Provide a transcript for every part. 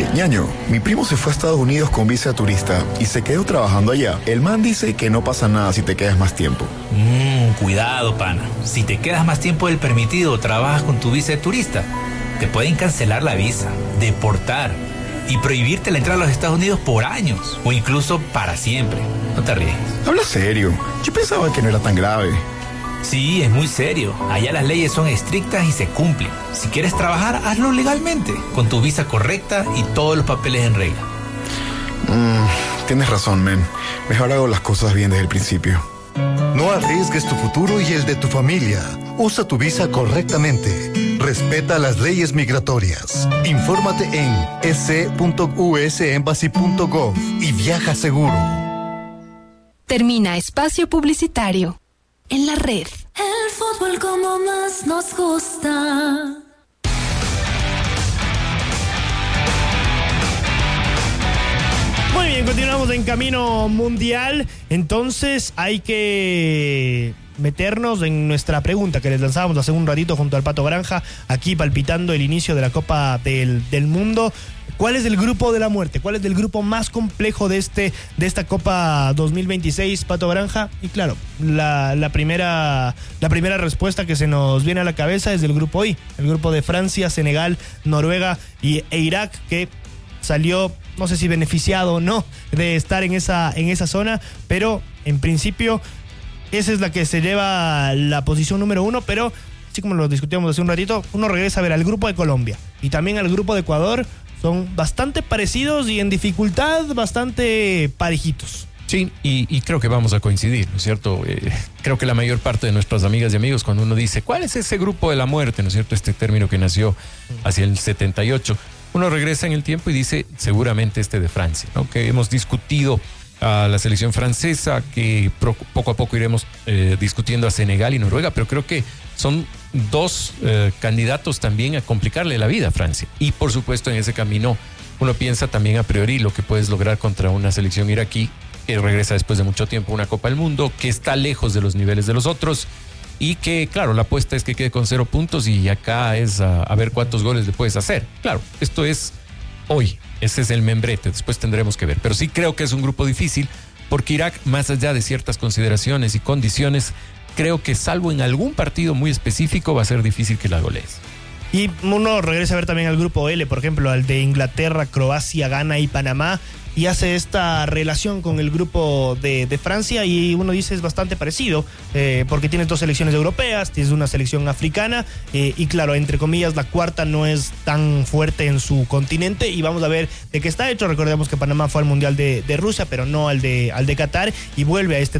Ñaño, mi primo se fue a Estados Unidos con visa turista y se quedó trabajando allá. El man dice que no pasa nada si te quedas más tiempo. Cuidado, pana. Si te quedas más tiempo del permitido o trabajas con tu visa de turista, te pueden cancelar la visa, deportar y prohibirte la entrada a los Estados Unidos por años o incluso para siempre. No te ríes. Habla serio. Yo pensaba que no era tan grave. Sí, es muy serio. Allá las leyes son estrictas y se cumplen. Si quieres trabajar, hazlo legalmente, con tu visa correcta y todos los papeles en regla. Tienes razón, men. Mejor hago las cosas bien desde el principio. No arriesgues tu futuro y el de tu familia. Usa tu visa correctamente. Respeta las leyes migratorias. Infórmate en ec.usembassy.gov y viaja seguro. Termina espacio publicitario. En la red. El fútbol como más nos gusta. Muy bien, continuamos en Camino Mundial. Entonces hay que meternos en nuestra pregunta que les lanzábamos hace un ratito junto al Pato Granja, aquí palpitando el inicio de la Copa del Mundo. ¿Cuál es el grupo de la muerte? ¿Cuál es el grupo más complejo de esta Copa 2026, Pato Granja? Y claro, la primera respuesta que se nos viene a la cabeza es del grupo I, el grupo de Francia, Senegal, Noruega e Irak, que salió, no sé si beneficiado o no de estar en esa zona, pero en principio esa es la que se lleva la posición número 1, pero así como lo discutíamos hace un ratito, uno regresa a ver al grupo de Colombia y también al grupo de Ecuador. Son bastante parecidos y en dificultad bastante parejitos. Sí, y creo que vamos a coincidir, ¿no es cierto? Creo que la mayor parte de nuestras amigas y amigos, cuando uno dice, ¿cuál es ese grupo de la muerte? ¿No es cierto? Este término que nació hacia el 78. Uno regresa en el tiempo y dice, seguramente este de Francia, ¿no? Que hemos discutido a la selección francesa, que poco a poco iremos discutiendo a Senegal y Noruega, pero creo que son dos candidatos también a complicarle la vida a Francia. Y por supuesto en ese camino uno piensa también a priori lo que puedes lograr contra una selección iraquí que regresa después de mucho tiempo a una Copa del Mundo, que está lejos de los niveles de los otros y que, claro, la apuesta es que quede con 0 puntos y acá es a ver cuántos goles le puedes hacer. Claro, esto es hoy, ese es el membrete, después tendremos que ver. Pero sí creo que es un grupo difícil porque Irak, más allá de ciertas consideraciones y condiciones, creo que salvo en algún partido muy específico va a ser difícil que la golees. Y uno regresa a ver también al grupo L, por ejemplo, al de Inglaterra, Croacia, Ghana y Panamá, y hace esta relación con el grupo de Francia y uno dice es bastante parecido, porque tienes dos selecciones europeas, tienes una selección africana y claro, entre comillas, la cuarta no es tan fuerte en su continente y vamos a ver de qué está hecho. Recordemos que Panamá fue al Mundial de Rusia, pero no al de Qatar y vuelve a este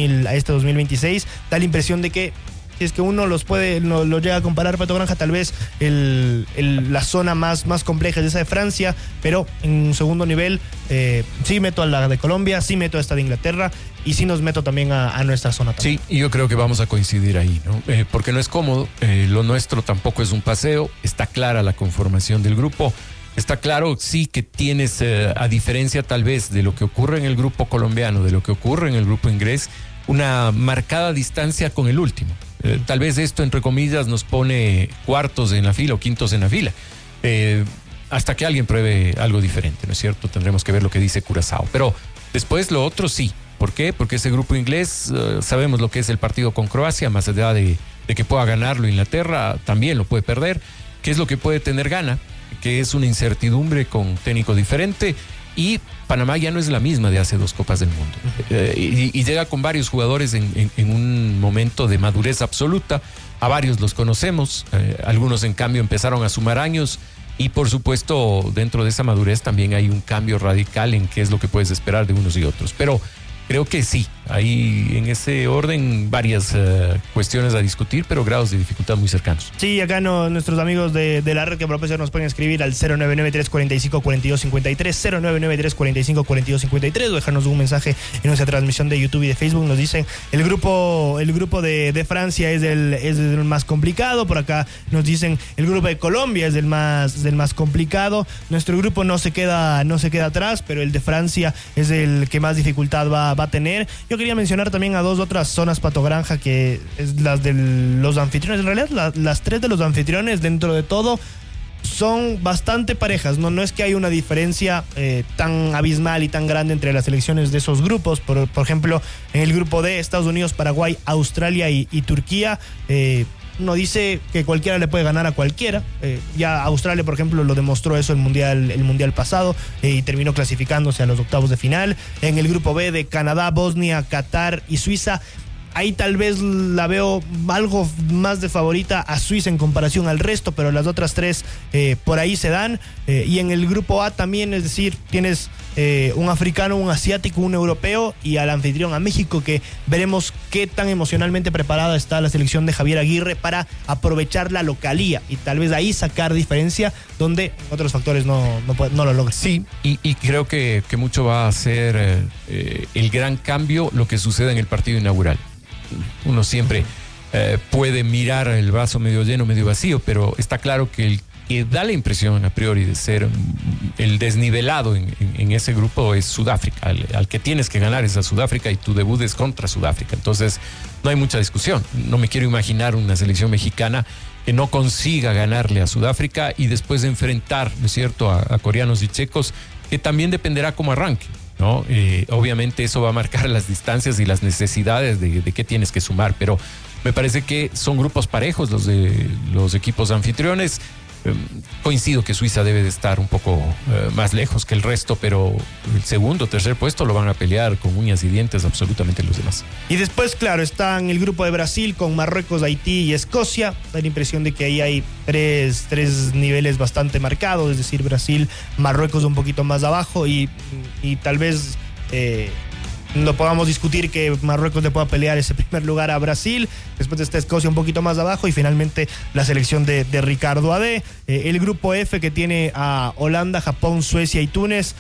2026. Da la impresión de que si es que uno lo llega a comparar, Pato Granja, tal vez la zona más compleja es esa de Francia, pero en un segundo nivel sí meto a la de Colombia, sí meto a esta de Inglaterra y sí nos meto también a nuestra zona también. Sí, y yo creo que vamos a coincidir ahí, ¿no? Porque no es cómodo, lo nuestro tampoco es un paseo, está clara la conformación del grupo, está claro, sí, que tienes, a diferencia tal vez de lo que ocurre en el grupo colombiano, de lo que ocurre en el grupo inglés, una marcada distancia con el último. Tal vez esto, entre comillas, nos pone cuartos en la fila o quintos en la fila. Hasta que alguien pruebe algo diferente, ¿no es cierto? Tendremos que ver lo que dice Curazao. Pero después lo otro sí. ¿Por qué? Porque ese grupo inglés, sabemos lo que es el partido con Croacia, más allá de que pueda ganarlo Inglaterra, también lo puede perder. ¿Qué es lo que puede tener Ghana? Que es una incertidumbre con técnico diferente. Y Panamá ya no es la misma de hace 2 Copas del Mundo. Y llega con varios jugadores en un momento de madurez absoluta. A varios los conocemos, algunos en cambio empezaron a sumar años. Y por supuesto, dentro de esa madurez también hay un cambio radical en qué es lo que puedes esperar de unos y otros. Pero creo que sí, hay en ese orden varias cuestiones a discutir, pero grados de dificultad muy cercanos. Sí, acá nuestros amigos de la red que propician nos pueden escribir al 099-345-4253, 099-345-4253 o dejarnos un mensaje en nuestra transmisión de YouTube y de Facebook. Nos dicen el grupo de Francia es el más complicado. Por acá nos dicen el grupo de Colombia es el más complicado. Nuestro grupo no se queda atrás, pero el de Francia es el que más dificultad va a tener. Yo quería mencionar también a 2 otras zonas, Pato Granja, que es las de los anfitriones. En realidad las 3 de los anfitriones, dentro de todo, son bastante parejas, no es que hay una diferencia tan abismal y tan grande entre las selecciones de esos grupos. Por ejemplo, en el grupo D, Estados Unidos, Paraguay, Australia y Turquía, uno dice que cualquiera le puede ganar a cualquiera. Ya Australia, por ejemplo, lo demostró eso el mundial pasado y terminó clasificándose a los octavos de final. En el grupo B de Canadá, Bosnia, Qatar y Suiza, ahí tal vez la veo algo más de favorita a Suiza en comparación al resto, pero las otras tres por ahí se dan. Y en el grupo A también, es decir, tienes un africano, un asiático, un europeo y al anfitrión, a México, que veremos qué tan emocionalmente preparada está la selección de Javier Aguirre para aprovechar la localía y tal vez ahí sacar diferencia donde otros factores no lo logran. Sí, y creo que mucho va a ser el gran cambio lo que suceda en el partido inaugural. Uno siempre puede mirar el vaso medio lleno, medio vacío, pero está claro que el que da la impresión a priori de ser el desnivelado en ese grupo es Sudáfrica. Al que tienes que ganar es a Sudáfrica y tu debut es contra Sudáfrica. Entonces no hay mucha discusión. No me quiero imaginar una selección mexicana que no consiga ganarle a Sudáfrica y después enfrentar, ¿no es cierto?, a coreanos y checos, que también dependerá cómo arranque, ¿no? Obviamente eso va a marcar las distancias y las necesidades de qué tienes que sumar, pero me parece que son grupos parejos los de los equipos anfitriones. Coincido que Suiza debe de estar un poco más lejos que el resto, pero el segundo, tercer puesto lo van a pelear con uñas y dientes absolutamente los demás. Y después, claro, está en el grupo de Brasil con Marruecos, Haití y Escocia. Da la impresión de que ahí hay tres niveles bastante marcados, es decir, Brasil, Marruecos un poquito más abajo y tal vez no podamos discutir que Marruecos le pueda pelear ese primer lugar a Brasil. Después está Escocia un poquito más abajo y finalmente la selección de Ricardo Adé. El grupo F, que tiene a Holanda, Japón, Suecia y Túnez.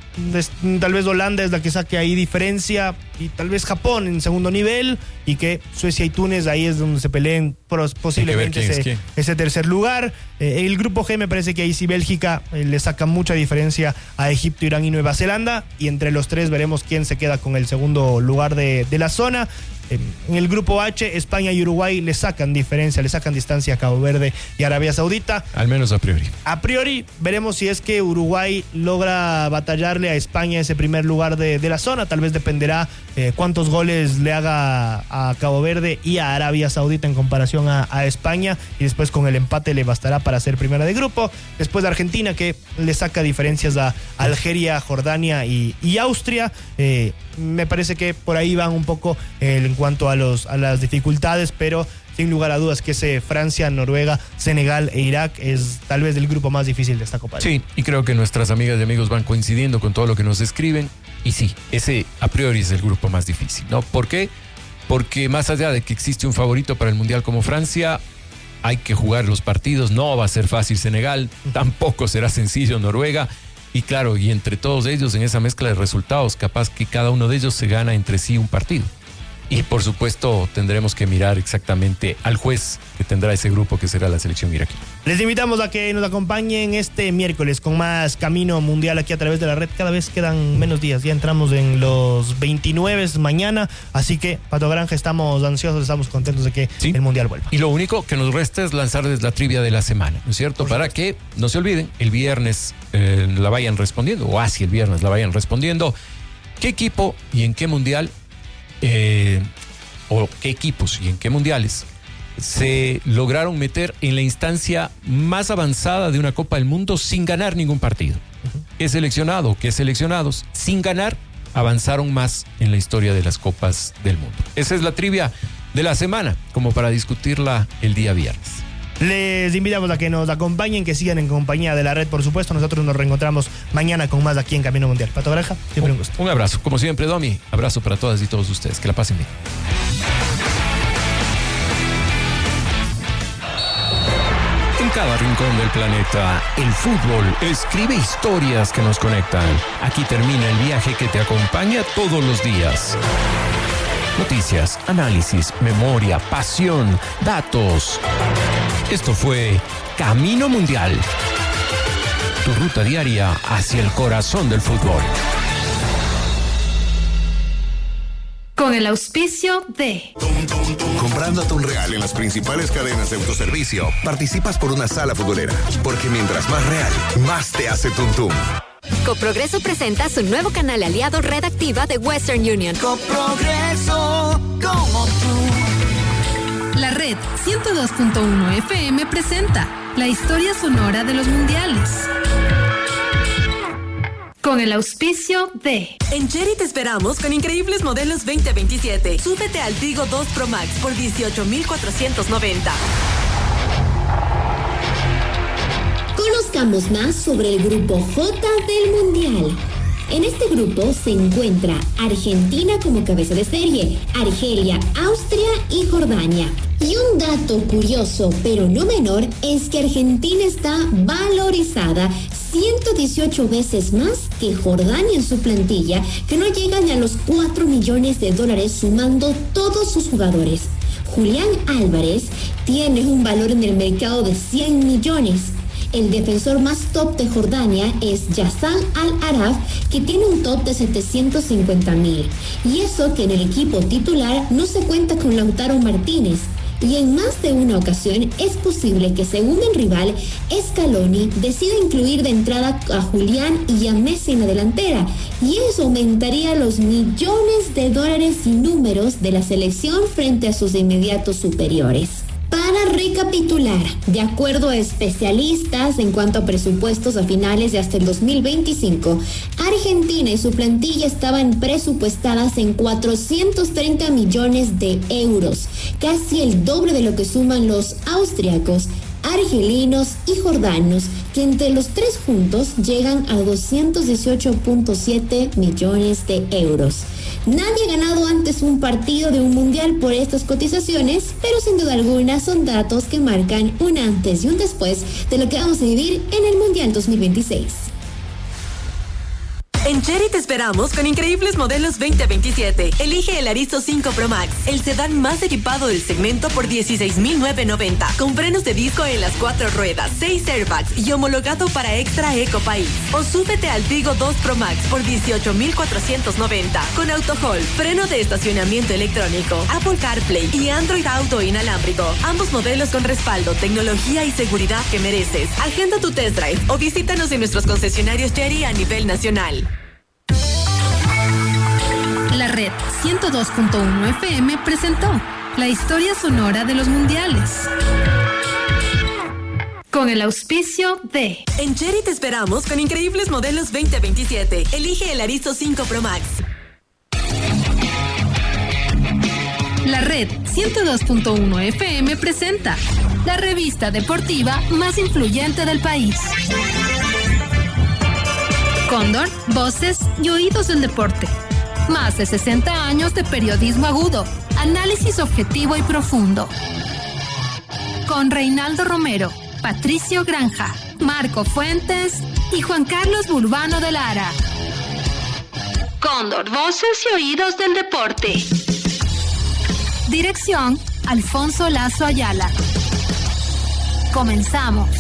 Tal vez Holanda es la que saque ahí diferencia y tal vez Japón en segundo nivel, y que Suecia y Túnez ahí es donde se peleen posiblemente ese tercer lugar. El grupo G, me parece que ahí sí Bélgica le saca mucha diferencia a Egipto, Irán y Nueva Zelanda, y entre los tres veremos quién se queda con el segundo lugar de la zona. En el grupo H, España y Uruguay le sacan diferencia, le sacan distancia a Cabo Verde y Arabia Saudita. Al menos a priori. A priori, veremos si es que Uruguay logra batallarle a España ese primer lugar de la zona. Tal vez dependerá cuántos goles le haga a Cabo Verde y a Arabia Saudita en comparación a España, y después con el empate le bastará para ser primera de grupo. Después de Argentina, que le saca diferencias a Algeria, Jordania y Austria. Me parece que por ahí van un poco en cuanto a las dificultades, pero sin lugar a dudas que ese Francia, Noruega, Senegal e Irak es tal vez el grupo más difícil de esta Copa. Sí, y creo que nuestras amigas y amigos van coincidiendo con todo lo que nos escriben, y sí, ese a priori es el grupo más difícil, ¿no? ¿Por qué? Porque más allá de que existe un favorito para el Mundial como Francia, hay que jugar los partidos. No va a ser fácil Senegal, tampoco será sencillo Noruega. Y claro, y entre todos ellos, en esa mezcla de resultados, capaz que cada uno de ellos se gana entre sí un partido. Y por supuesto tendremos que mirar exactamente al juez que tendrá ese grupo, que será la selección iraquí. Les invitamos a que nos acompañen este miércoles con más Camino Mundial aquí a través de la red. Cada vez quedan menos días, ya entramos en los 29 mañana, así que Pato Granja, estamos ansiosos, estamos contentos de que el Mundial vuelva. Y lo único que nos resta es lanzarles la trivia de la semana, ¿no es cierto? Para que no se olviden, el viernes la vayan respondiendo, o hacia el viernes la vayan respondiendo. ¿Qué equipo y en qué mundial o qué equipos y en qué mundiales se lograron meter en la instancia más avanzada de una Copa del Mundo sin ganar ningún partido? ¿Qué seleccionado, qué seleccionados sin ganar avanzaron más en la historia de las Copas del Mundo? Esa es la trivia de la semana, como para discutirla el día viernes. Les invitamos a que nos acompañen, que sigan en compañía de la red, por supuesto. Nosotros nos reencontramos mañana con más aquí en Camino Mundial. Pato Granja, siempre un gusto. Un abrazo, como siempre, Domi. Abrazo para todas y todos ustedes. Que la pasen bien. En cada rincón del planeta, el fútbol escribe historias que nos conectan. Aquí termina el viaje que te acompaña todos los días. Noticias, análisis, memoria, pasión, datos. Esto fue Camino Mundial, tu ruta diaria hacia el corazón del fútbol. Con el auspicio de... Comprando atún real en las principales cadenas de autoservicio, participas por una sala futbolera. Porque mientras más real, más te hace tuntum. Coprogreso presenta su nuevo canal aliado Red Activa de Western Union. Coprogreso, como tú. La Red 102.1 FM presenta la historia sonora de los mundiales. Con el auspicio de... En Cherry te esperamos con increíbles modelos 2027. Súbete al Tigo 2 Pro Max por 18,490. Conozcamos más sobre el grupo J del Mundial. En este grupo se encuentra Argentina como cabeza de serie, Argelia, Austria y Jordania. Y un dato curioso, pero no menor, es que Argentina está valorizada 118 veces más que Jordania en su plantilla, que no llega ni a los $4 millones sumando todos sus jugadores. Julián Álvarez tiene un valor en el mercado de 100 millones. El defensor más top de Jordania es Yassar Al-Araf, que tiene un top de 750,000. Y eso que en el equipo titular no se cuenta con Lautaro Martínez. Y en más de una ocasión es posible que, según el rival, Scaloni decida incluir de entrada a Julián y a Messi en la delantera. Y eso aumentaría los millones de dólares y números de la selección frente a sus inmediatos superiores. Para recapitular, de acuerdo a especialistas en cuanto a presupuestos a finales de hasta el 2025, Argentina y su plantilla estaban presupuestadas en 430 millones de euros, casi el doble de lo que suman los austriacos, argelinos y jordanos, que entre los tres juntos llegan a 218.7 millones de euros. Nadie ha ganado antes un partido de un mundial por estas cotizaciones, pero sin duda alguna son datos que marcan un antes y un después de lo que vamos a vivir en el Mundial 2026. En Cherry te esperamos con increíbles modelos 2027. Elige el Arizo 5 Pro Max, el sedán más equipado del segmento por 16,990. Con frenos de disco en las 4 ruedas, 6 airbags y homologado para Extra Eco País. O súbete al Tigo 2 Pro Max por 18,490. Con Auto Hold, freno de estacionamiento electrónico, Apple CarPlay y Android Auto inalámbrico. Ambos modelos con respaldo, tecnología y seguridad que mereces. Agenda tu test drive o visítanos en nuestros concesionarios Cherry a nivel nacional. La Red 102.1 FM presentó la historia sonora de los mundiales. Con el auspicio de... En Cherry te esperamos con increíbles modelos 2027. Elige el Arizo 5 Pro Max. La Red 102.1 FM presenta la revista deportiva más influyente del país. Cóndor, voces y oídos del deporte. Más de 60 años de periodismo agudo, análisis objetivo y profundo. Con Reinaldo Romero, Patricio Granja, Marco Fuentes y Juan Carlos Burbano de Lara. Cóndor, voces y oídos del deporte. Dirección, Alfonso Lazo Ayala. Comenzamos.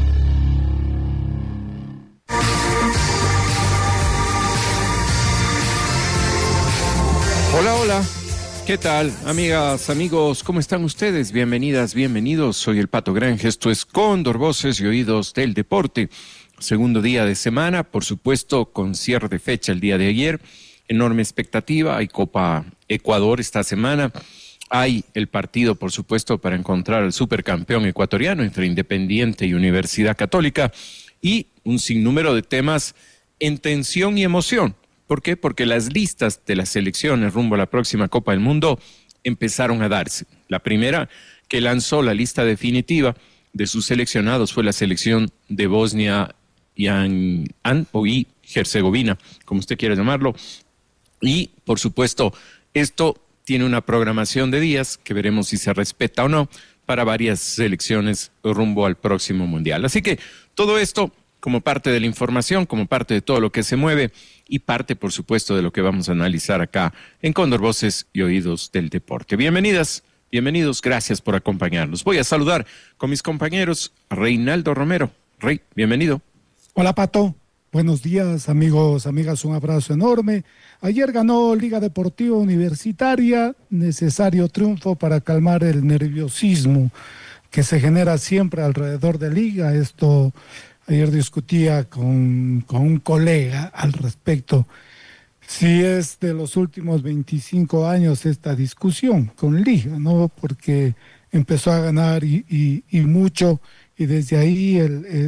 Hola, hola. ¿Qué tal, amigas, amigos? ¿Cómo están ustedes? Bienvenidas, bienvenidos. Soy el Pato Granja. Esto es Cóndor, voces y oídos del deporte. Segundo día de semana, por supuesto, con cierre de fecha el día de ayer. Enorme expectativa. Hay Copa Ecuador esta semana. Hay el partido, por supuesto, para encontrar al supercampeón ecuatoriano entre Independiente y Universidad Católica. Y un sinnúmero de temas en tensión y emoción. ¿Por qué? Porque las listas de las selecciones rumbo a la próxima Copa del Mundo empezaron a darse. La primera que lanzó la lista definitiva de sus seleccionados fue la selección de Bosnia y Herzegovina, como usted quiera llamarlo. Y, por supuesto, esto tiene una programación de días que veremos si se respeta o no para varias selecciones rumbo al próximo Mundial. Así que todo esto como parte de la información, como parte de todo lo que se mueve y parte, por supuesto, de lo que vamos a analizar acá en Cóndor, Voces y Oídos del Deporte. Bienvenidas, bienvenidos, gracias por acompañarnos. Voy a saludar con mis compañeros Reinaldo Romero. Rey, bienvenido. Hola, Pato. Buenos días, amigos, amigas, un abrazo enorme. Ayer ganó Liga Deportiva Universitaria, necesario triunfo para calmar el nerviosismo que se genera siempre alrededor de Liga. Esto ayer discutía con un colega al respecto. Si es de los últimos 25 años esta discusión con Liga, ¿no? Porque empezó a ganar y mucho, y desde ahí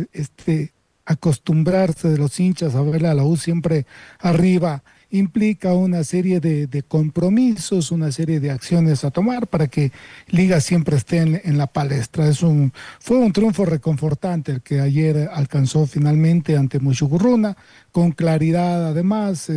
acostumbrarse de los hinchas a ver a la U siempre arriba implica una serie de compromisos, una serie de acciones a tomar para que Liga siempre esté en la palestra. Fue un triunfo reconfortante el que ayer alcanzó finalmente ante Mushugurruna, con claridad además.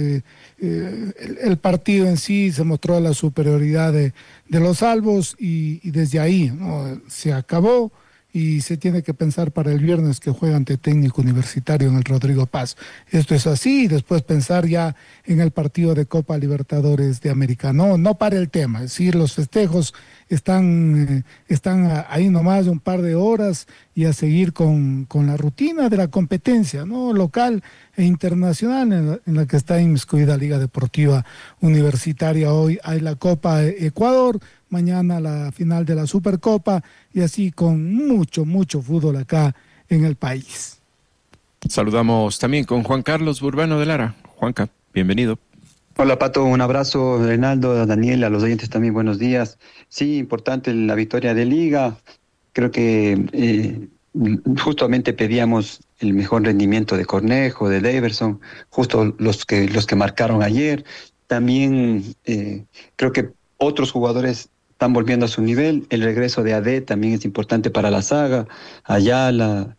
El partido en sí se mostró la superioridad de los albos y desde ahí, ¿no? Se acabó. Y se tiene que pensar para el viernes que juega ante Técnico Universitario en el Rodrigo Paz. Esto es así, y después pensar ya en el partido de Copa Libertadores de América. No para el tema, es decir, los festejos están ahí nomás de un par de horas y a seguir con la rutina de la competencia, ¿no? Local e internacional en la que está inmiscuida Liga Deportiva Universitaria. Hoy hay la Copa Ecuador, mañana la final de la Supercopa, y así con mucho fútbol acá en el país. Saludamos también con Juan Carlos Burbano de Lara. Juanca, bienvenido. Hola Pato, un abrazo, Reinaldo, a Daniel, a los oyentes también, buenos días. Sí, importante la victoria de Liga. Creo que justamente pedíamos el mejor rendimiento de Cornejo, de Daverson, justo los que marcaron ayer. También creo que otros jugadores están volviendo a su nivel. El regreso de AD también es importante para la saga. Ayala,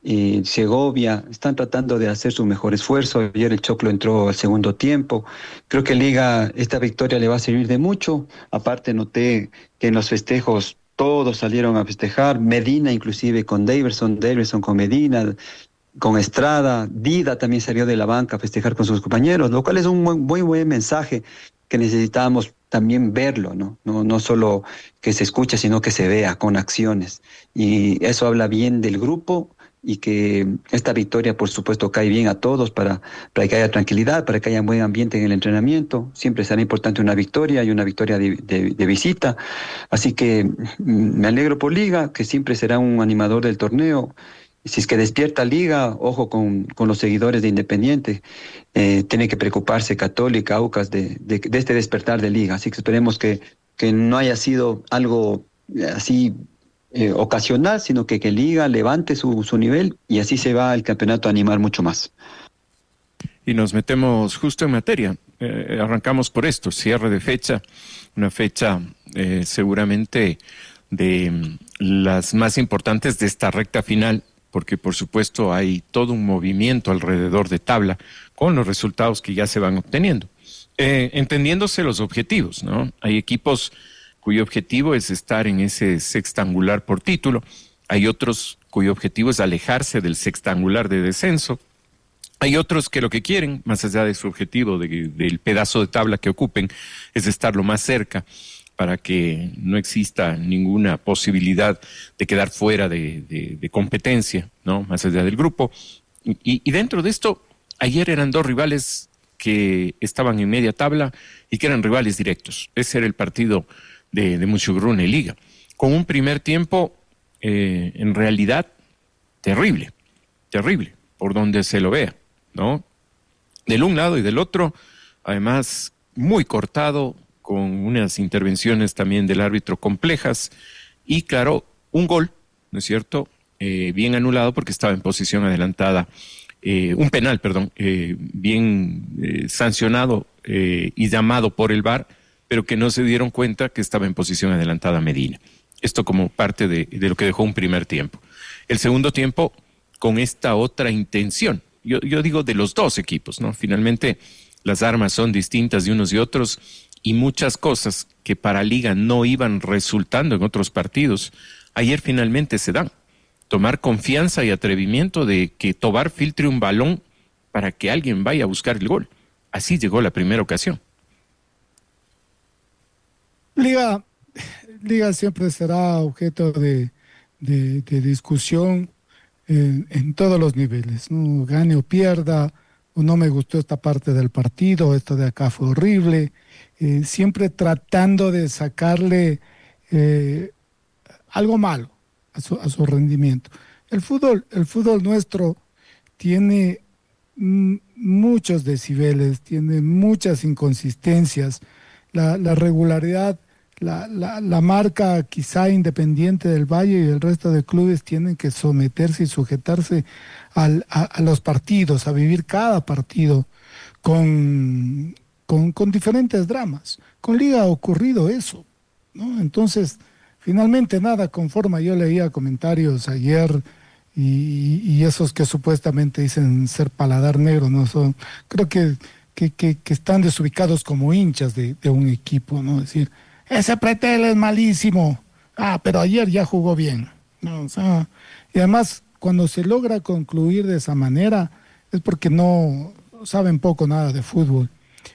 Segovia, están tratando de hacer su mejor esfuerzo. Ayer el Choclo entró al segundo tiempo. Creo que Liga, esta victoria le va a servir de mucho. Aparte noté que en los festejos todos salieron a festejar. Medina inclusive con Daverson con Medina, con Estrada. Dida también salió de la banca a festejar con sus compañeros, lo cual es un muy buen mensaje que necesitábamos también verlo, ¿no? No solo que se escuche, sino que se vea con acciones. Y eso habla bien del grupo, y que esta victoria, por supuesto, cae bien a todos para que haya tranquilidad, para que haya un buen ambiente en el entrenamiento. Siempre será importante una victoria, y una victoria de visita. Así que me alegro por Liga, que siempre será un animador del torneo. Si es que despierta Liga, ojo con los seguidores de Independiente. Tiene que preocuparse Católica, Aucas, de este despertar de Liga. Así que esperemos que no haya sido algo así ocasional, sino que Liga levante su nivel, y así se va el campeonato a animar mucho más. Y nos metemos justo en materia. Arrancamos por esto, cierre de fecha, una fecha seguramente de las más importantes de esta recta final, porque por supuesto hay todo un movimiento alrededor de tabla con los resultados que ya se van obteniendo. Entendiéndose los objetivos, ¿no? Hay equipos cuyo objetivo es estar en ese sextangular por título. Hay otros cuyo objetivo es alejarse del sextangular de descenso. Hay otros que lo que quieren, más allá de su objetivo del pedazo de tabla que ocupen, es estar lo más cerca para que no exista ninguna posibilidad de quedar fuera de competencia, ¿no? Más allá del grupo. Y dentro de esto, ayer eran dos rivales que estaban en media tabla y que eran rivales directos. Ese era el partido de Mushugurruna y Liga, con un primer tiempo en realidad terrible, por donde se lo vea, ¿no? Del un lado y del otro, además muy cortado, con unas intervenciones también del árbitro complejas, y claro, un gol, ¿no es cierto?, bien anulado porque estaba en posición adelantada, un penal, bien sancionado y llamado por el VAR, pero que no se dieron cuenta que estaba en posición adelantada Medina. Esto como parte de lo que dejó un primer tiempo. El segundo tiempo con esta otra intención, yo digo de los dos equipos, ¿no? Finalmente las armas son distintas de unos y otros, y muchas cosas que para Liga no iban resultando en otros partidos, ayer finalmente se dan. Tomar confianza y atrevimiento de que Tobar filtre un balón para que alguien vaya a buscar el gol. Así llegó la primera ocasión. Liga siempre será objeto de discusión. en todos los niveles, ¿no? Gane o pierda, o no me gustó esta parte del partido, esto de acá fue horrible, siempre tratando de sacarle algo malo a su rendimiento. El fútbol nuestro tiene muchos decibeles, tiene muchas inconsistencias, la regularidad, la marca quizá Independiente del Valle y el resto de clubes tienen que someterse y sujetarse a los partidos, a vivir cada partido con diferentes dramas. Con Liga ha ocurrido eso, ¿no? Entonces, finalmente nada conforma. Yo leía comentarios ayer y esos que supuestamente dicen ser paladar negro, no son, creo que están desubicados como hinchas de un equipo, ¿no? Es decir, ese Pretel es malísimo, pero ayer ya jugó bien, ¿no? O sea, y además cuando se logra concluir de esa manera es porque no saben poco nada de fútbol.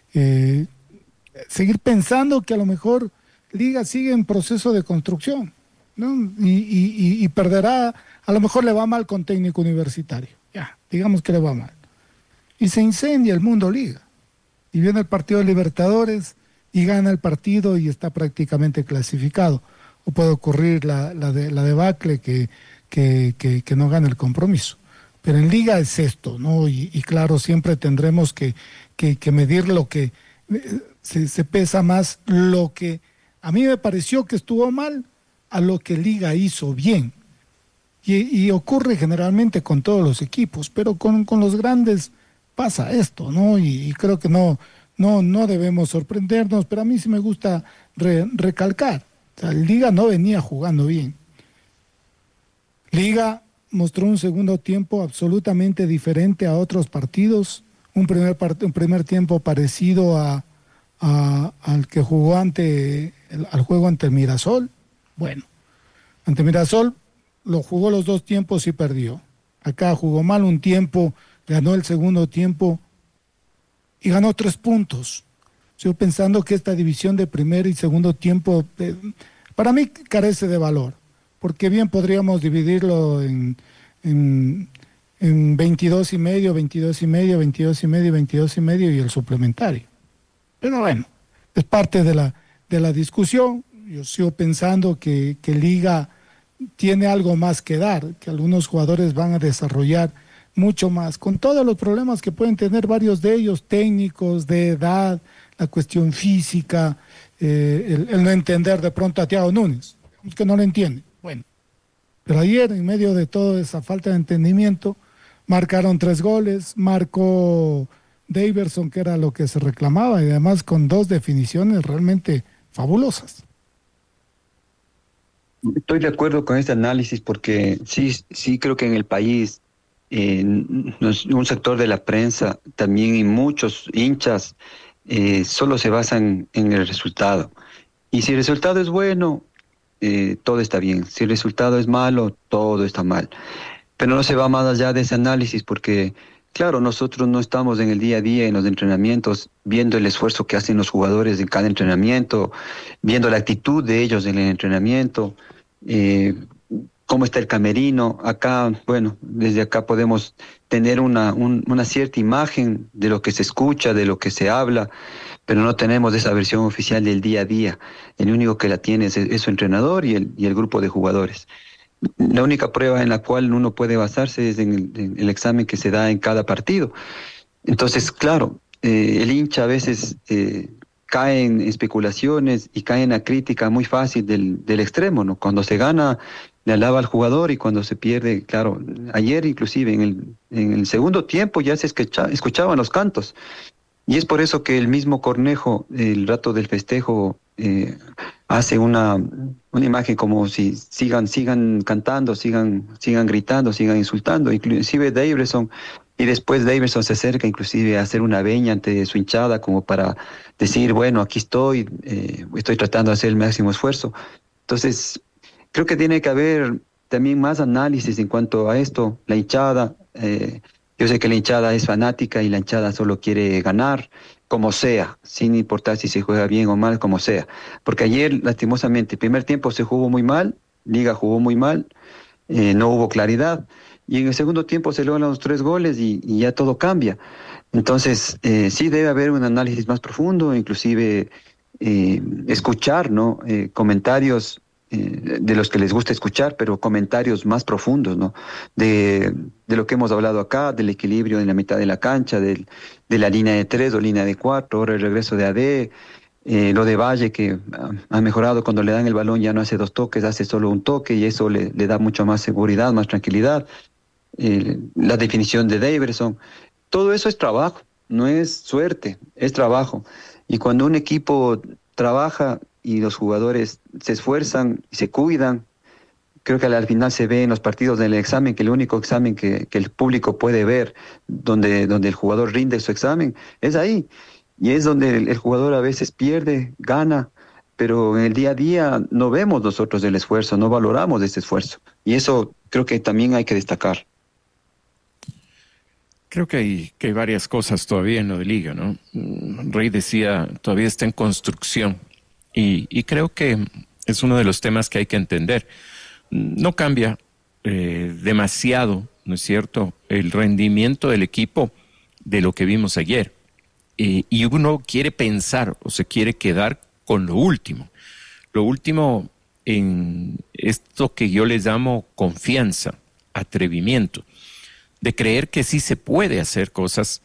Seguir pensando que a lo mejor Liga sigue en proceso de construcción, ¿no? Y perderá, a lo mejor le va mal con técnico universitario, ya, digamos que le va mal. Y se incendia el mundo Liga. Y viene el partido de Libertadores y gana el partido y está prácticamente clasificado. O puede ocurrir la debacle que no gane el compromiso. Pero en Liga es esto, ¿no? Y claro, siempre tendremos que medir lo que se pesa más, lo que a mí me pareció que estuvo mal a lo que Liga hizo bien. Y ocurre generalmente con todos los equipos, pero con los grandes pasa esto, ¿no? Y creo que no debemos sorprendernos, pero a mí sí me gusta recalcar. O sea, Liga no venía jugando bien. Liga mostró un segundo tiempo absolutamente diferente a otros partidos, un primer tiempo parecido al que jugó al juego ante el Mirasol. Bueno, ante Mirasol lo jugó los dos tiempos y perdió. Acá jugó mal un tiempo, ganó el segundo tiempo y ganó 3 puntos. Yo pensando que esta división de primer y segundo tiempo, para mí carece de valor, porque bien podríamos dividirlo en 22 y medio, 22 y medio, 22 y medio, 22 y medio y el suplementario. Pero bueno, es parte de la discusión. Yo sigo pensando que Liga tiene algo más que dar, que algunos jugadores van a desarrollar mucho más, con todos los problemas que pueden tener varios de ellos, técnicos, de edad, la cuestión física, el no entender de pronto a Thiago Núñez, que no lo entiende. Bueno, pero ayer, en medio de toda esa falta de entendimiento, marcaron 3 goles, marcó Daverson, que era lo que se reclamaba, y además con 2 definiciones realmente fabulosas. Estoy de acuerdo con este análisis porque sí creo que en el país un sector de la prensa también y muchos hinchas solo se basan en el resultado. Y si el resultado es bueno, todo está bien. Si el resultado es malo, todo está mal. Pero no se va más allá de ese análisis porque, claro, nosotros no estamos en el día a día en los entrenamientos viendo el esfuerzo que hacen los jugadores en cada entrenamiento, viendo la actitud de ellos en el entrenamiento, cómo está el camerino. Acá, bueno, desde acá podemos tener una cierta imagen de lo que se escucha, de lo que se habla, pero no tenemos esa versión oficial del día a día. El único que la tiene es su entrenador y el grupo de jugadores. La única prueba en la cual uno puede basarse es en el examen que se da en cada partido. Entonces, claro, el hincha a veces cae en especulaciones y cae en la crítica muy fácil del extremo, ¿no? Cuando se gana, le alaba al jugador, y cuando se pierde, claro, ayer inclusive en el segundo tiempo ya se escuchaban los cantos. Y es por eso que el mismo Cornejo, el rato del festejo, hace una imagen como si sigan cantando, sigan gritando, sigan insultando. Inclusive Daverson, y después Daverson se acerca inclusive a hacer una veña ante su hinchada como para decir, bueno, aquí estoy tratando de hacer el máximo esfuerzo. Entonces, creo que tiene que haber también más análisis en cuanto a esto. La hinchada, yo sé que la hinchada es fanática y la hinchada solo quiere ganar, como sea, sin importar si se juega bien o mal, como sea. Porque ayer, lastimosamente, el primer tiempo se jugó muy mal, Liga jugó muy mal, no hubo claridad. y en el segundo tiempo se logran los 3 goles y ya todo cambia. Entonces, sí debe haber un análisis más profundo, inclusive escuchar, ¿no? Comentarios de los que les gusta escuchar, pero comentarios más profundos, ¿no? De lo que hemos hablado acá, del equilibrio en la mitad de la cancha, de la línea de 3 o línea de 4, ahora el regreso de AD, lo de Valle que ha mejorado cuando le dan el balón, ya no hace 2 toques, hace solo un toque y eso le da mucho más seguridad, más tranquilidad. La definición de Daverson, todo eso es trabajo, no es suerte, es trabajo. Y cuando un equipo trabaja y los jugadores se esfuerzan y se cuidan, creo que al final se ve en los partidos del examen, que el único examen que el público puede ver, donde el jugador rinde su examen, es ahí. Y es donde el jugador a veces pierde, gana, pero en el día a día no vemos nosotros el esfuerzo, no valoramos ese esfuerzo. Y eso creo que también hay que destacar. Creo que hay varias cosas todavía en lo de Liga, ¿no? Rey decía, todavía está en construcción. Y creo que es uno de los temas que hay que entender. No cambia demasiado, ¿no es cierto?, el rendimiento del equipo de lo que vimos ayer. Y uno quiere pensar o se quiere quedar con lo último. Lo último en esto que yo les llamo confianza, atrevimiento, de creer que sí se puede hacer cosas,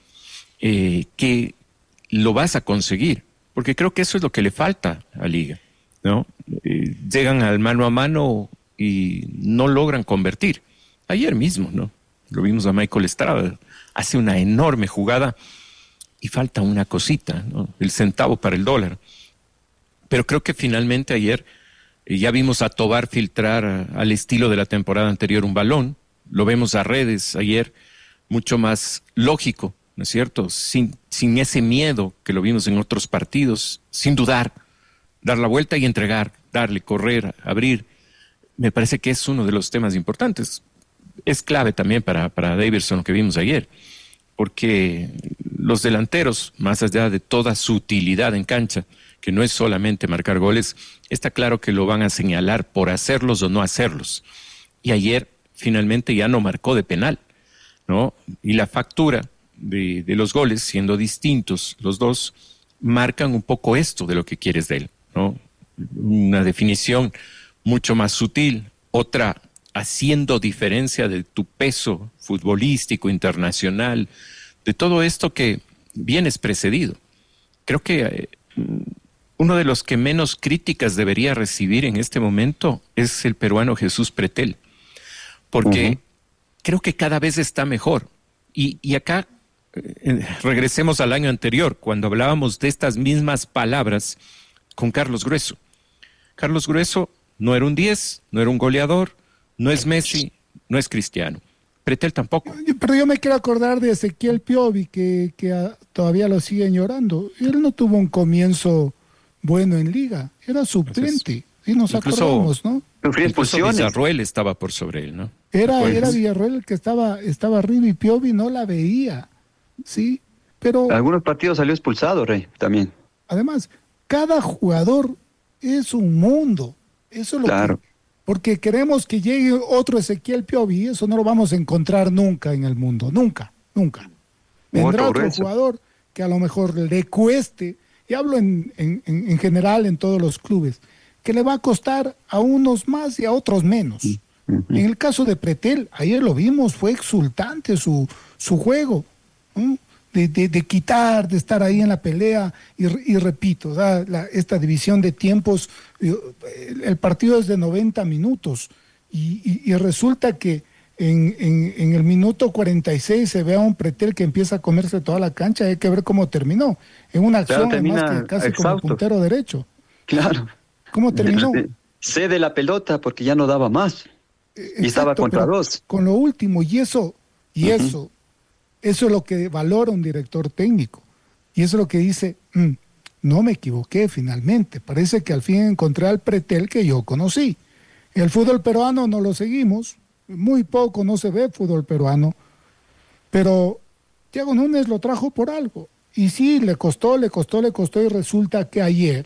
que lo vas a conseguir. Porque creo que eso es lo que le falta a Liga, ¿no? Llegan al mano a mano y no logran convertir. Ayer mismo, ¿no? Lo vimos a Michael Estrada, hace una enorme jugada y falta una cosita, ¿no? El centavo para el dólar. Pero creo que finalmente ayer ya vimos a Tobar filtrar al estilo de la temporada anterior un balón. Lo vemos a Redes ayer mucho más lógico, ¿no es cierto? Sin ese miedo que lo vimos en otros partidos, sin dudar, dar la vuelta y entregar, darle, correr, abrir. Me parece que es uno de los temas importantes. Es clave también para Daverson lo que vimos ayer, porque los delanteros, más allá de toda su utilidad en cancha, que no es solamente marcar goles, está claro que lo van a señalar por hacerlos o no hacerlos. Y ayer finalmente ya no marcó de penal, ¿no? Y la factura de los goles, siendo distintos los dos, marcan un poco esto de lo que quieres de él, ¿no? Una definición mucho más sutil, otra haciendo diferencia de tu peso futbolístico, internacional, de todo esto que vienes precedido. Creo que uno de los que menos críticas debería recibir en este momento es el peruano Jesús Pretel, porque creo que cada vez está mejor. Y acá regresemos al año anterior, cuando hablábamos de estas mismas palabras con Carlos Grueso. Carlos Grueso no era un 10, no era un goleador, no es Messi, no es Cristiano. Pretel tampoco. Pero yo me quiero acordar de Ezequiel Piovi, que todavía lo siguen llorando. Él no tuvo un comienzo bueno en Liga, era suplente. Sí, nos acordamos, ¿no? Incluso Villarroel estaba por sobre él, ¿no? Era Villarroel el que estaba arriba y Piovi no la veía, ¿sí? Pero algunos partidos salió expulsado, Rey, también. Además, cada jugador es un mundo. Eso es lo claro. Porque queremos que llegue otro Ezequiel Piovi, eso no lo vamos a encontrar nunca en el mundo, nunca. Vendrá otro jugador que a lo mejor le cueste, y hablo en general en todos los clubes, que le va a costar a unos más y a otros menos. En el caso de Pretel, ayer lo vimos, fue exultante su juego, ¿no? de quitar, de estar ahí en la pelea, y repito, esta división de tiempos, el partido es de 90 minutos, y resulta que en el minuto 46 se ve a un Pretel que empieza a comerse toda la cancha. Hay que ver cómo terminó, en una acción además que casi como puntero derecho. Claro. ¿Cómo terminó? Cede la pelota porque ya no daba más. Y estaba contra dos. Con lo último, y eso es lo que valora un director técnico. Y eso es lo que dice, no me equivoqué finalmente. Parece que al fin encontré al Pretel que yo conocí. El fútbol peruano no lo seguimos, muy poco, no se ve fútbol peruano. Pero Thiago Núñez lo trajo por algo. Y sí, le costó, y resulta que ayer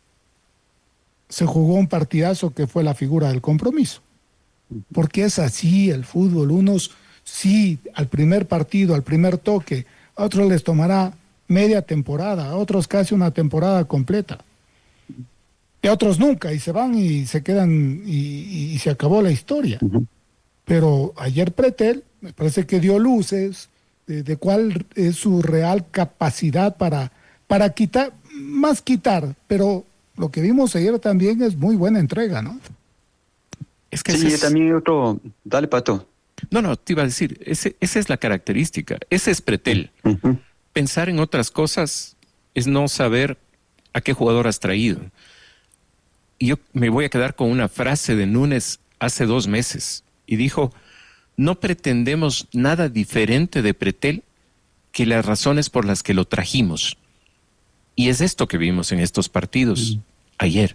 se jugó un partidazo que fue la figura del compromiso. Porque es así el fútbol, unos Sí, al primer partido, al primer toque, a otros les tomará media temporada, a otros casi una temporada completa. Y a otros nunca, y se van y se quedan y se acabó la historia. Pero ayer Pretel me parece que dio luces de cuál es su real capacidad para quitar, pero lo que vimos ayer también es muy buena entrega, ¿no? Es que sí, también otro... Dale, Pato. No, te iba a decir, esa es la característica, ese es Pretel. Pensar en otras cosas es no saber a qué jugador has traído. Y yo me voy a quedar con una frase de Núñez hace 2 meses, y dijo, no pretendemos nada diferente de Pretel que las razones por las que lo trajimos. Y es esto que vimos en estos partidos ayer.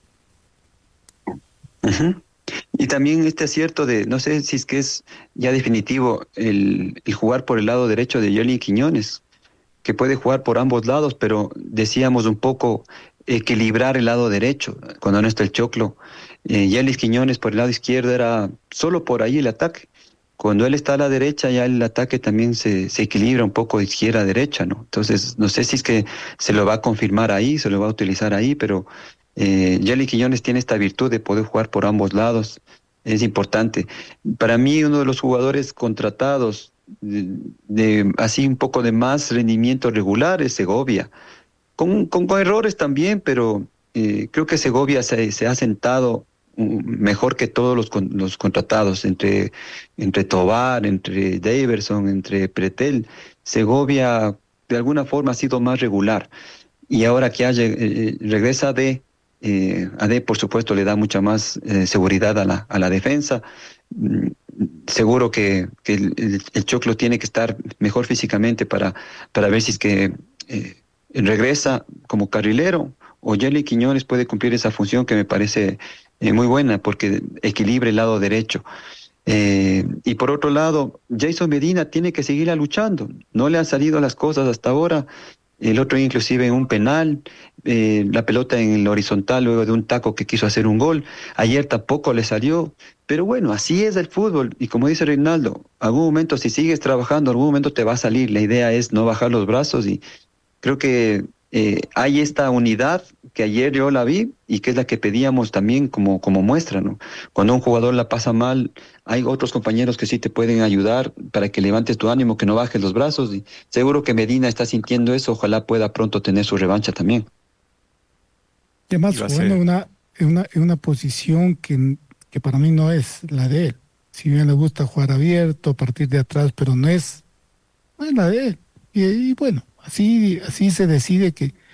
Y también este acierto de, no sé si es que es ya definitivo, el jugar por el lado derecho de Yerlin Quiñones, que puede jugar por ambos lados, pero decíamos un poco equilibrar el lado derecho, cuando no está el Choclo. Yerlin Quiñones por el lado izquierdo era solo por ahí el ataque. Cuando él está a la derecha, ya el ataque también se equilibra un poco de izquierda a derecha, ¿no? Entonces, no sé si es que se lo va a confirmar ahí, se lo va a utilizar ahí, pero Yerlin Quiñones tiene esta virtud de poder jugar por ambos lados. Es importante. Para mí, uno de los jugadores contratados de así un poco de más rendimiento regular es Segovia. Con errores también, pero creo que Segovia se ha sentado mejor que todos los contratados, entre Tobar, entre Daverson, entre Pretel. Segovia de alguna forma ha sido más regular, y ahora que regresa AD, por supuesto, le da mucha más seguridad a la defensa. Seguro que el Choclo tiene que estar mejor físicamente para ver si es que regresa como carrilero, o Yerlin Quiñones puede cumplir esa función que me parece muy buena, porque equilibra el lado derecho. Y por otro lado, Jason Medina tiene que seguir luchando. No le han salido las cosas hasta ahora. El otro inclusive en un penal, la pelota en el horizontal luego de un taco que quiso hacer un gol. Ayer tampoco le salió. Pero bueno, así es el fútbol. Y como dice Reinaldo, algún momento si sigues trabajando, algún momento te va a salir. La idea es no bajar los brazos, y creo que hay esta unidad que ayer yo la vi y que es la que pedíamos también como muestra, ¿no? Cuando un jugador la pasa mal, hay otros compañeros que sí te pueden ayudar para que levantes tu ánimo, que no bajes los brazos, y seguro que Medina está sintiendo eso. Ojalá pueda pronto tener su revancha también. Además, jugando en una posición que para mí no es la de él. Si bien le gusta jugar abierto, partir de atrás, pero no es la de él. Y bueno, así se decide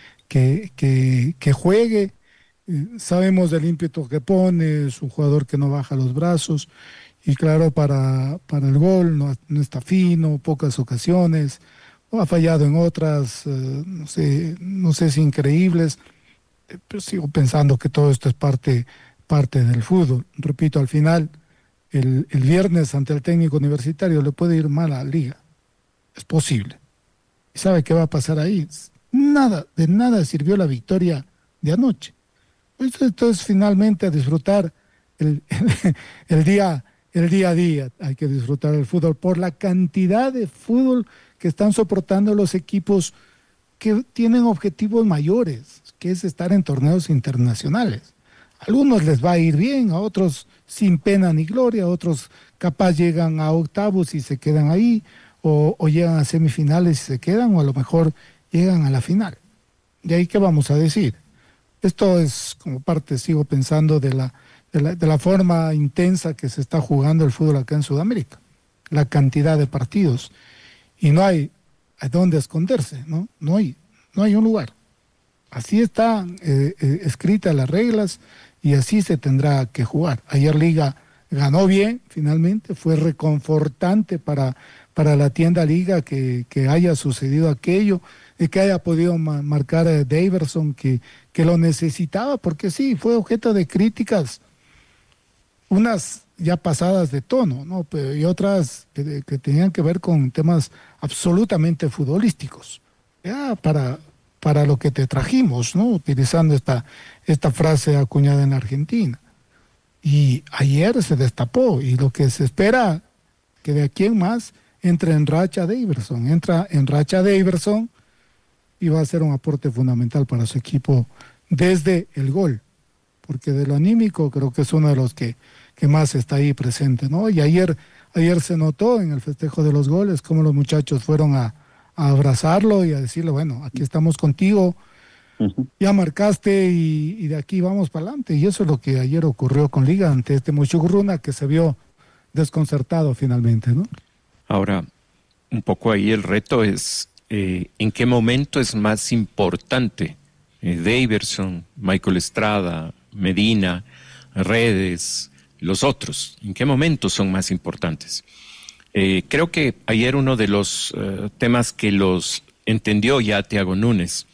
que juegue. Sabemos del ímpetu que pone, es un jugador que no baja los brazos, y claro, para el gol no está fino, pocas ocasiones, o ha fallado en otras, no sé si increíbles, pero sigo pensando que todo esto es parte del fútbol. Repito, al final, el viernes ante el técnico universitario le puede ir mal a la liga, es posible. ¿Y sabe qué va a pasar ahí? De nada sirvió la victoria de anoche. Entonces, finalmente, a disfrutar el día a día. Hay que disfrutar el fútbol por la cantidad de fútbol que están soportando los equipos que tienen objetivos mayores, que es estar en torneos internacionales. A algunos les va a ir bien, a otros sin pena ni gloria, a otros capaz llegan a octavos y se quedan ahí, o llegan a semifinales y se quedan, o a lo mejor llegan a la final. ¿De ahí qué vamos a decir? Esto es como parte, sigo pensando, de la forma intensa que se está jugando el fútbol acá en Sudamérica. La cantidad de partidos. Y no hay a dónde esconderse, ¿no? No hay un lugar. Así están escritas las reglas y así se tendrá que jugar. Ayer Liga ganó bien, finalmente, fue reconfortante para la tienda Liga que haya sucedido aquello, y que haya podido marcar a Daverson, que lo necesitaba, porque sí, fue objeto de críticas, unas ya pasadas de tono, ¿no? Y otras que tenían que ver con temas absolutamente futbolísticos, ya para lo que te trajimos, ¿no? Utilizando esta frase acuñada en Argentina. Y ayer se destapó, y lo que se espera que de aquí en más entra en racha Daverson y va a ser un aporte fundamental para su equipo desde el gol, porque de lo anímico creo que es uno de los que más está ahí presente, ¿no? Y ayer se notó en el festejo de los goles cómo los muchachos fueron a abrazarlo y a decirle, bueno, aquí estamos contigo, ya marcaste y de aquí vamos para adelante. Y eso es lo que ayer ocurrió con Liga ante este Mochogruna, que se vio desconcertado finalmente, ¿no? Ahora, un poco ahí el reto es en qué momento es más importante Daverson, Michael Estrada, Medina, Redes, los otros, ¿en qué momentos son más importantes? Creo que ayer uno de los temas que los entendió ya Thiago Núñez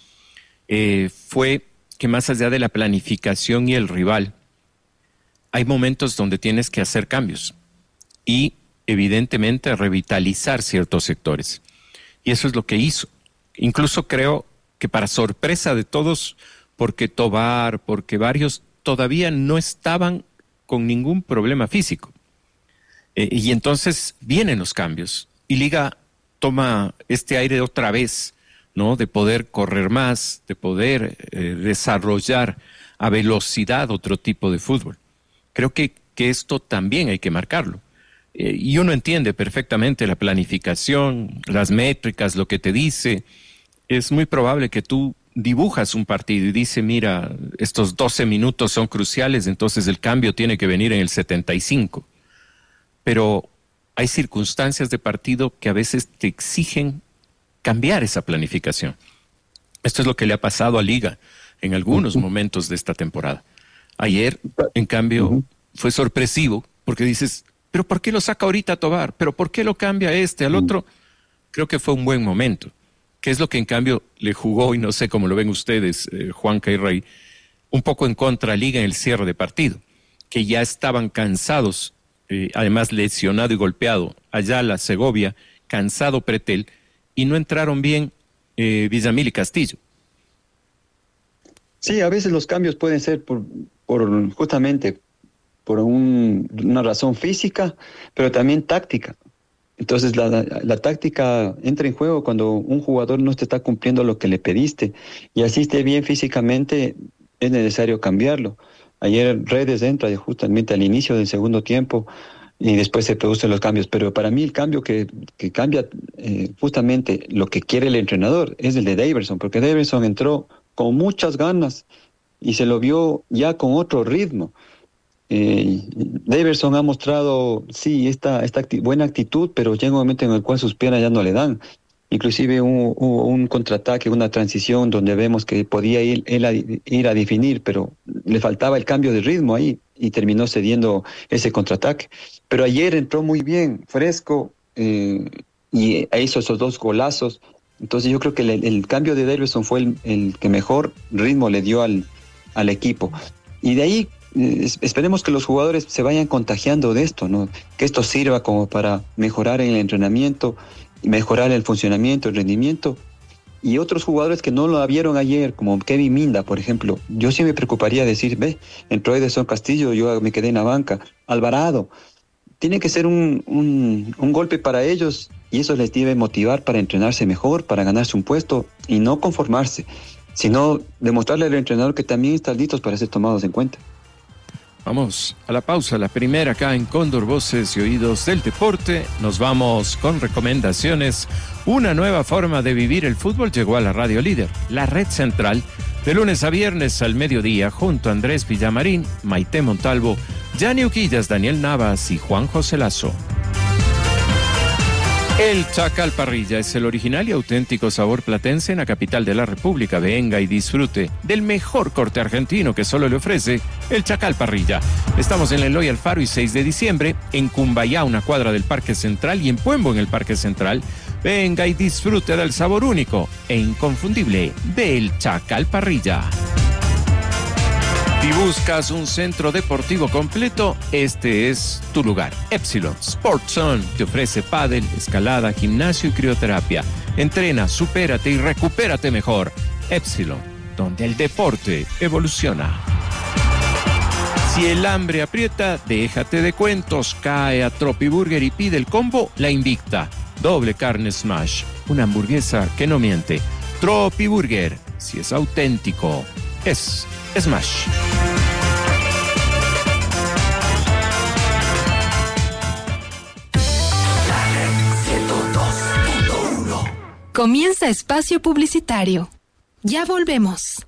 fue que más allá de la planificación y el rival, hay momentos donde tienes que hacer cambios y evidentemente revitalizar ciertos sectores. Y eso es lo que hizo. Incluso creo que para sorpresa de todos, porque Tobar, porque varios todavía no estaban con ningún problema físico. Y entonces vienen los cambios y Liga toma este aire otra vez, ¿no? De poder correr más, de poder desarrollar a velocidad otro tipo de fútbol. Creo que esto también hay que marcarlo. Y uno entiende perfectamente la planificación, las métricas, lo que te dice. Es muy probable que tú dibujas un partido y dice, mira, estos 12 minutos son cruciales, entonces el cambio tiene que venir en el 75. Pero hay circunstancias de partido que a veces te exigen cambiar esa planificación. Esto es lo que le ha pasado a Liga en algunos momentos de esta temporada. Ayer, en cambio, fue sorpresivo porque dices, ¿pero por qué lo saca ahorita a Tobar? ¿Pero por qué lo cambia al otro? Creo que fue un buen momento. ¿Qué es lo que en cambio le jugó, y no sé cómo lo ven ustedes, Juanca y Rey, un poco en contra a Liga en el cierre de partido? Que ya estaban cansados, además lesionado y golpeado, Ayala, Segovia, cansado Pretel, y no entraron bien Villamil y Castillo. Sí, a veces los cambios pueden ser justamente por una razón física, pero también táctica. Entonces la táctica entra en juego cuando un jugador no te está cumpliendo lo que le pediste, y así esté bien físicamente, es necesario cambiarlo. Ayer Redes entra justamente al inicio del segundo tiempo y después se producen los cambios, pero para mí el cambio que cambia justamente lo que quiere el entrenador es el de Daverson, porque Daverson entró con muchas ganas y se lo vio ya con otro ritmo. Daverson ha mostrado, sí, esta buena actitud, pero llega un momento en el cual sus piernas ya no le dan. Inclusive hubo un contraataque, una transición donde vemos que podía ir a definir, pero le faltaba el cambio de ritmo ahí y terminó cediendo ese contraataque. Pero ayer entró muy bien, fresco, y hizo esos 2 golazos. Entonces yo creo que el cambio de Daverson fue el que mejor ritmo le dio al equipo. Y de ahí esperemos que los jugadores se vayan contagiando de esto, ¿no? Que esto sirva como para mejorar en el entrenamiento, mejorar el funcionamiento, el rendimiento. Y otros jugadores que no lo vieron ayer, como Kevin Minda, por ejemplo, yo sí me preocuparía decir, entró Ederson Castillo, yo me quedé en la banca. Alvarado, tiene que ser un golpe para ellos, y eso les debe motivar para entrenarse mejor, para ganarse un puesto y no conformarse, sino demostrarle al entrenador que también están listos para ser tomados en cuenta. Vamos a la pausa, la primera acá en Cóndor, Voces y Oídos del Deporte. Nos vamos con recomendaciones. Una nueva forma de vivir el fútbol llegó a la Radio Líder, la red central, de lunes a viernes al mediodía, junto a Andrés Villamarín, Maite Montalvo, Gianni Uquillas, Daniel Navas y Juan José Lazo. El Chacal Parrilla es el original y auténtico sabor platense en la capital de la República. Venga y disfrute del mejor corte argentino que solo le ofrece el Chacal Parrilla. Estamos en Eloy Alfaro y 6 de diciembre, en Cumbayá, una cuadra del Parque Central, y en Puembo, en el Parque Central. Venga y disfrute del sabor único e inconfundible del Chacal Parrilla. Si buscas un centro deportivo completo, este es tu lugar. Epsilon Sports Zone te ofrece pádel, escalada, gimnasio y crioterapia. Entrena, supérate y recupérate mejor. Epsilon, donde el deporte evoluciona. Si el hambre aprieta, déjate de cuentos. Cae a Tropiburger y pide el combo La Invicta. Doble carne smash. Una hamburguesa que no miente. Tropiburger. Si es auténtico, es smash. Comienza espacio publicitario. Ya volvemos.